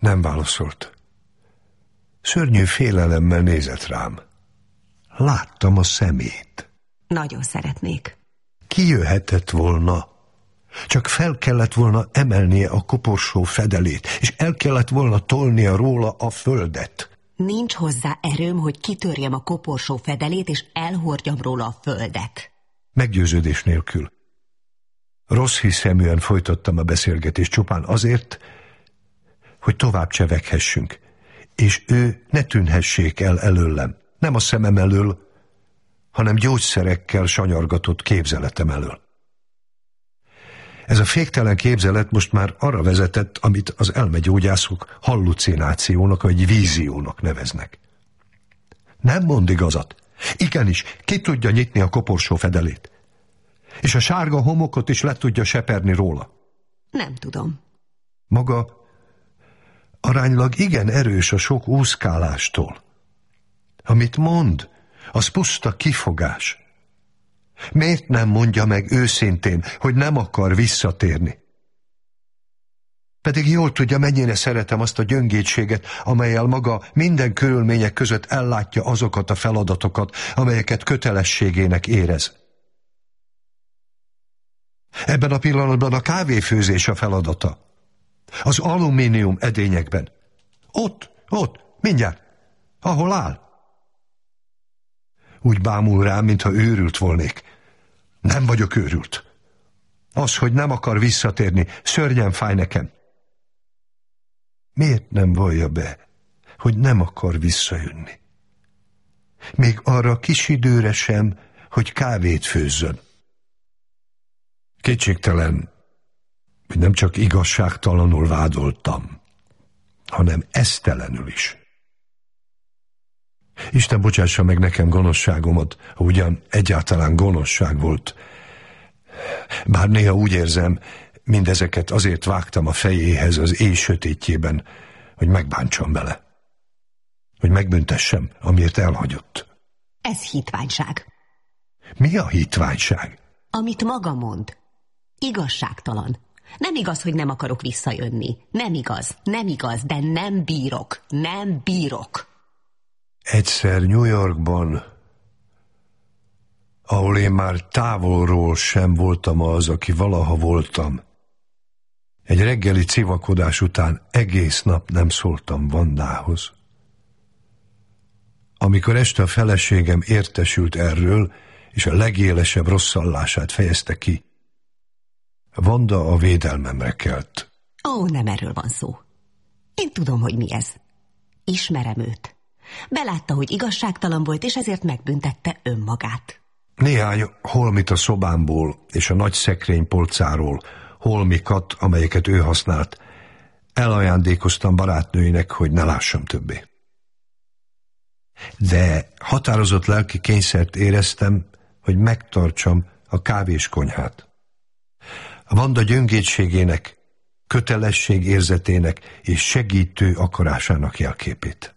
Nem válaszolt. Szörnyű félelemmel nézett rám. Láttam a szemét. Nagyon szeretnék. Kijöhetett volna. Csak fel kellett volna emelnie a koporsó fedelét, és el kellett volna tolnia róla a földet. Nincs hozzá erőm, hogy kitörjem a koporsó fedelét, és elhordjam róla a földet. Meggyőződés nélkül. Rossz hiszeműen folytattam a beszélgetést csupán azért, hogy tovább cseveghessünk, és ő ne tűnhessék el előlem. Nem a szemem elől, hanem gyógyszerekkel sanyargatott képzeletem elől. Ez a féktelen képzelet most már arra vezetett, amit az elmegyógyászok hallucinációnak vagy víziónak neveznek. Nem mond igazat. Igenis, ki tudja nyitni a koporsó fedelét. És a sárga homokot is le tudja seperni róla. Nem tudom. Maga aránylag igen erős a sok úszkálástól. Amit mond, az puszta kifogás. Miért nem mondja meg őszintén, hogy nem akar visszatérni? Pedig jól tudja, mennyire szeretem azt a gyöngétséget, amellyel maga minden körülmények között ellátja azokat a feladatokat, amelyeket kötelességének érez. Ebben a pillanatban a kávéfőzés a feladata. Az alumínium edényekben. Ott, mindjárt, ahol áll. Úgy bámul rám, mintha őrült volnék. Nem vagyok őrült. Az, hogy nem akar visszatérni, szörnyen fáj nekem. Miért nem vallja be, hogy nem akar visszajönni? Még arra kis időre sem, hogy kávét főzzön. Kétségtelen, hogy nem csak igazságtalanul vádoltam, hanem esztelenül is. Isten bocsássa meg nekem gonoszságomat, ha ugyan egyáltalán gonoszság volt. Bár néha úgy érzem, mindezeket azért vágtam a fejéhez az éj sötétjében, hogy megbántsam vele. Hogy megbüntessem, amiért elhagyott. Ez hitványság. Mi a hitványság? Amit maga mond. Igazságtalan. Nem igaz, hogy nem akarok visszajönni. Nem igaz, de nem bírok. Egyszer New Yorkban, ahol én már távolról sem voltam az, aki valaha voltam, egy reggeli civakodás után egész nap nem szóltam Vandához. Amikor este a feleségem értesült erről, és a legélesebb rosszallását fejezte ki, Vanda a védelmemre kelt. Nem erről van szó. Én tudom, hogy mi ez. Ismerem őt. Belátta, hogy igazságtalan volt, és ezért megbüntette önmagát. Néhány holmit a szobámból és a nagy szekrény polcáról, holmikat, amelyeket ő használt, elajándékoztam barátnőinek, hogy ne lássam többé. De határozott lelki kényszert éreztem, hogy megtartsam a kávéskonyhát. A Vanda gyöngétségének, kötelességérzetének és segítő akarásának jelképét.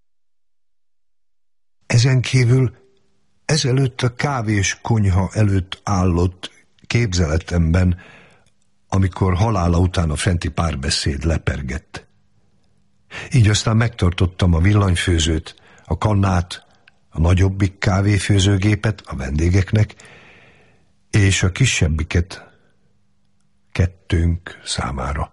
Ezen kívül ezelőtt a kávéskonyha előtt állott képzeletemben, amikor halála után a fenti párbeszéd lepergett. Így aztán megtartottam a villanyfőzőt, a kannát, a nagyobbik kávéfőzőgépet a vendégeknek, és a kisebbiket kettőnk számára.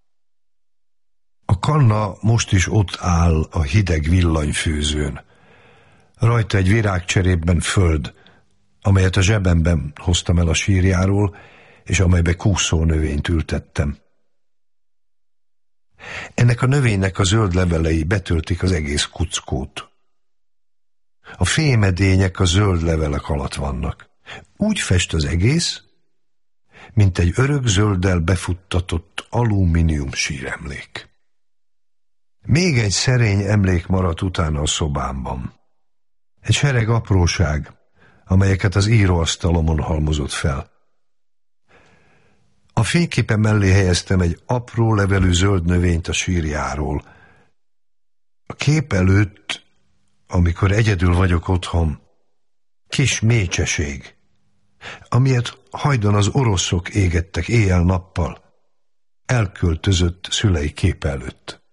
A kanna most is ott áll a hideg villanyfőzőn. Rajta egy virágcserépben föld, amelyet a zsebemben hoztam el a sírjáról, és amelybe kúszónövényt ültettem. Ennek a növénynek a zöld levelei betöltik az egész kuckót. A fémedények a zöld levelek alatt vannak. Úgy fest az egész, mint egy örök zölddel befuttatott alumínium síremlék. Még egy szerény emlék maradt utána a szobámban. Egy sereg apróság, amelyeket az íróasztalomon halmozott fel. A fényképe mellé helyeztem egy apró levelű zöld növényt a sírjáról. A kép előtt, amikor egyedül vagyok otthon, kis mécseség, amilyet hajdan az oroszok égettek éjjel-nappal, elköltözött szülei képe előtt.